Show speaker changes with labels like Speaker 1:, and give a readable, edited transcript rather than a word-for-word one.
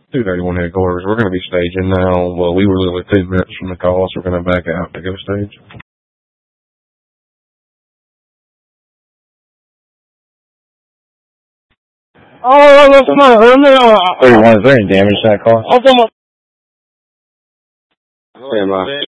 Speaker 1: 231 headquarters. We're going to be staging now. Well, we were literally 2 minutes from the call, so we're going to back out to go stage.
Speaker 2: Oh, that's not her.
Speaker 1: 31, is there any damage to that car?
Speaker 2: Oh, come on.
Speaker 1: Stand by.